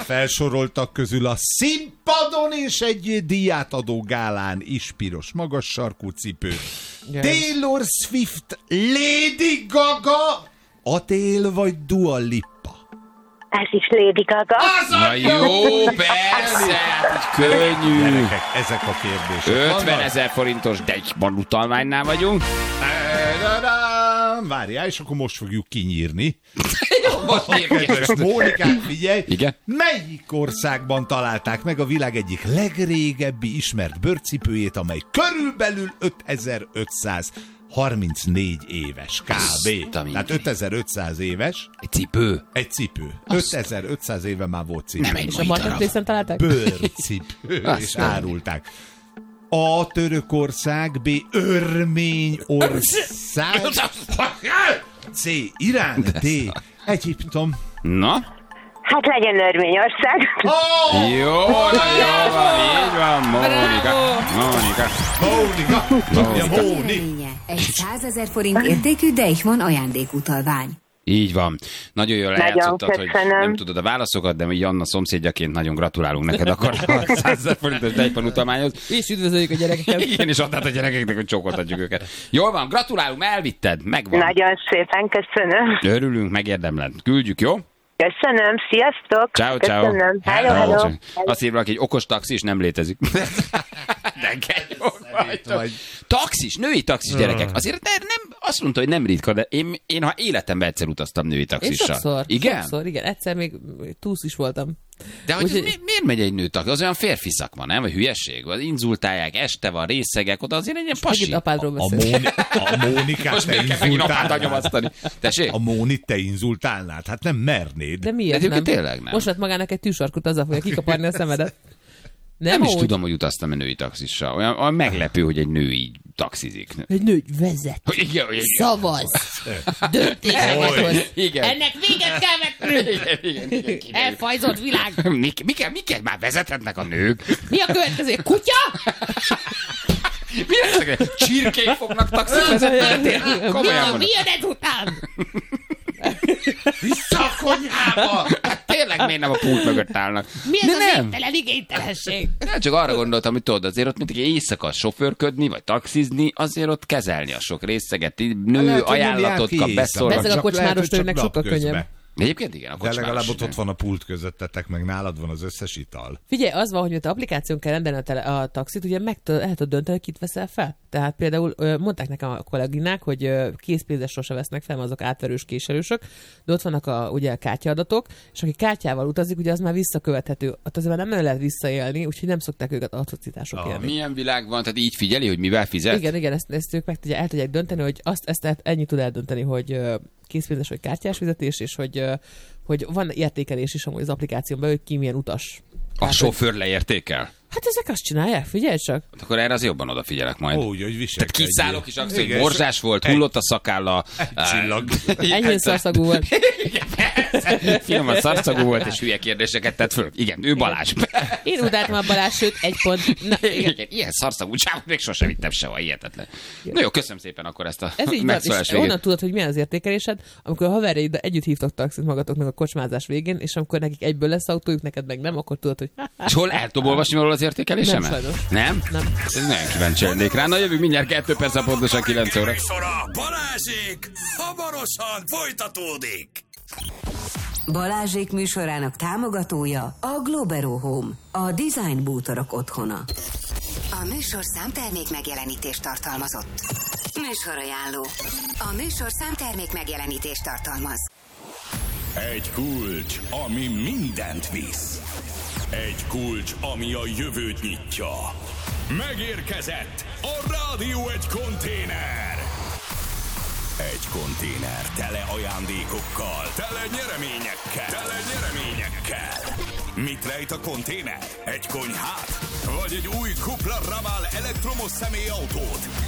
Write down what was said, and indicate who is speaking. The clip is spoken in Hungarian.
Speaker 1: felsoroltak közül a színpadon és egy díjátadó gálán is piros magas sarkú cipő. Taylor Swift, Lady Gaga, Adele vagy Dua Lipa?
Speaker 2: Ez is Lady Gaga.
Speaker 3: Na jó, persze, könnyű.
Speaker 1: Gyerekek, ezek a kérdések.
Speaker 3: 50 000 forintos Deichmann utalványnál vagyunk.
Speaker 1: Várjál, és akkor most fogjuk kinyírni.
Speaker 3: Most
Speaker 1: Kedves Mónikát, figyelj!
Speaker 3: Igen?
Speaker 1: Melyik országban találták meg a világ egyik legrégebbi ismert bőrcipőjét, amely körülbelül 5534 éves kb. Tehát 5500 éves.
Speaker 3: Egy cipő.
Speaker 1: Egy cipő. 5500 éve már volt cipő.
Speaker 3: Nem egy
Speaker 4: És a marketplace-en találták?
Speaker 1: Bőrcipő. És árulták. A Törökország, B. Örményország, C. Irán, D. Egyiptom.
Speaker 3: Na?
Speaker 2: Hát legyen Örményország.
Speaker 3: Jó, jó van, így van,
Speaker 5: Eredménye. Egy 100 000 forint értékű Deichmann ajándékutalvány.
Speaker 3: Így van. Nagyon jól
Speaker 2: Nagyon
Speaker 3: lejátszottad, hogy
Speaker 2: köszönöm.
Speaker 3: nem tudod a válaszokat, de mi Janna szomszédjaként nagyon gratulálunk neked akkor a 100 000 forintos Deichmann utalványhoz.
Speaker 4: És üdvözöljük a gyerekeket.
Speaker 3: Igen, és add át a gyerekeknek, hogy csókoltatjuk őket. Jól van, gratulálunk, elvitted, megvan.
Speaker 2: Nagyon szépen köszönöm.
Speaker 3: Örülünk, megérdemled. Küldjük, jó?
Speaker 2: Köszönöm, sziasztok.
Speaker 3: Ciao, ciao.
Speaker 2: Köszönöm. Hello, hello.
Speaker 3: Azt írva, hogy egy okos taxis nem létezik. De jó vagy. Taxis, női taxis gyerekek. Azért nem, azt mondta, hogy nem ritka, de én ha életemben egyszer utaztam női
Speaker 4: Én
Speaker 3: taxissal.
Speaker 4: sokszor, igen. Egyszer még túsz is voltam.
Speaker 3: De hogy miért megy egy nő taxis? Az olyan férfi szakma, nem? Vagy hülyeség? Vagy inzultálják, este van, részegek, oda azért egy ilyen pasi.
Speaker 4: Megint apádról
Speaker 1: A Mónikát
Speaker 3: Most
Speaker 1: te
Speaker 3: miért kell megint apád
Speaker 1: inzultálnád?
Speaker 3: nyomasztani? Tessék?
Speaker 1: A Mónit te inzultálnád? Hát nem mernéd.
Speaker 4: De miért
Speaker 3: De
Speaker 4: nem?
Speaker 3: tényleg nem.
Speaker 4: Most vett magának egy tűsarkút, azzal fogja kikaparni a szemedet.
Speaker 3: Nem is
Speaker 4: úgy.
Speaker 3: tudom, hogy utaztam a női taxissal. Olyan meglepő, hogy egy nő így taxizik.
Speaker 4: Egy nő vezet.
Speaker 3: Igen.
Speaker 4: Szavaz. Döntéseket hoz.
Speaker 3: Igen.
Speaker 4: Ennek véget kell vetni.
Speaker 3: Igen.
Speaker 4: Elfajzott világ.
Speaker 3: Miket már vezethetnek a nők?
Speaker 4: Mi a következő? Kutya?
Speaker 3: Mi ezek? Csirkék fognak taxit vezetni? Komolyan mondom.
Speaker 4: Mi jön ezután?
Speaker 1: Vissza a konyhába!
Speaker 3: Hát tényleg miért nem a pult mögött állnak?
Speaker 4: Mi ez
Speaker 3: De
Speaker 4: a
Speaker 3: nem.
Speaker 4: végtelen igénytelenség?
Speaker 3: Nem, csak arra gondoltam, hogy tudod, azért ott mindig éjszaka sofőrködni, vagy taxizni, azért ott kezelni a sok részeget, nő
Speaker 1: Lehet, hogy nem
Speaker 3: ajánlatot
Speaker 1: jár
Speaker 3: kap,
Speaker 1: ki
Speaker 3: beszólnak.
Speaker 4: Ezek a
Speaker 1: Csak
Speaker 4: kocsmáros
Speaker 1: lehet, hogy csak
Speaker 4: nőnek sokkal
Speaker 1: napközben.
Speaker 4: könnyebb.
Speaker 3: Egyébként igen, a
Speaker 1: De
Speaker 3: kocsmáros.
Speaker 1: legalább ott
Speaker 3: igen.
Speaker 1: van a pult közöttetek, meg nálad van az összes ital.
Speaker 4: Figyelj, az van, hogy ott applikáción kell rendelni a taxit, ugye el tudod dönteni, hogy kit veszel fel. Tehát például mondták nekem a kolléginák, hogy készpénzes sose vesznek fel, mert azok átverős késelősök, de ott vannak ugye a kártyaadatok, és aki kártyával utazik, ugye az már visszakövethető. Ott azért már nem nagyon lehet visszaélni, úgyhogy nem szokták őket atrocitások élni.
Speaker 3: Milyen világ van, tehát így figyeli, hogy mivel fizet?
Speaker 4: Igen, ezt ők el tudják dönteni, hogy ezt ennyit tud eldönteni, hogy készpénzes vagy kártyás fizetés, és hogy van értékelés is amúgy az applikáción belül, hogy ki milyen utas.
Speaker 3: A
Speaker 4: Tehát,
Speaker 3: sofőr leértékel?
Speaker 4: Hát ezek azt csinálják, figyelj csak.
Speaker 3: Akkor erre az jobban odafigyelek majd.
Speaker 1: Úgy, hogy viselkedjél.
Speaker 3: Tehát kiszállok, és azt, hogy
Speaker 1: Igen,
Speaker 3: morzsás volt, hullott a szakálla.
Speaker 1: Csillag.
Speaker 4: Enyhén szarszagú volt.
Speaker 3: Finoman szarszagú volt, és hülye kérdéseket tett föl. Igen, ő Balázs.
Speaker 4: Én utáltam a Balázs, sőt, egy pont. Na,
Speaker 3: Igen, ilyen szarszagú csávot még sosem vittem sehova, hihetetlen. Na jó, köszönöm szépen akkor ezt a
Speaker 4: ez így van,
Speaker 3: megszólás
Speaker 4: és
Speaker 3: végét.
Speaker 4: onnan tudod, hogy milyen az értékelésed, amikor a haverjaid együtt hívtok taxit magatoknak a kocsmázás végén, és amikor nekik egyből lesz autójuk, neked meg nem, akkor tudod, hogy
Speaker 3: És hol el tudom olvasni valahol az értékelésemet?
Speaker 4: Nem, sajnos.
Speaker 3: Nem?
Speaker 4: Nem.
Speaker 3: Ez nagyon kíváncsi lennék rá. Na jövünk mindjárt 2 perc, pontosan 9 óra.
Speaker 6: Balázsék hamarosan folytatódik.
Speaker 5: Balázsék műsorának támogatója a Globero Home, a design bútorok otthona. A műsor számtermék megjelenítést tartalmazott. Műsorajánló. A műsor számtermék megjelenítést tartalmaz.
Speaker 6: Egy kulcs, ami mindent visz. Egy kulcs, ami a jövőt nyitja. Megérkezett a Rádió egy konténer. Egy konténer tele ajándékokkal, tele nyereményekkel. Mit rejt a konténer? Egy konyhát? Vagy egy új Cupra Raval elektromos személyautót?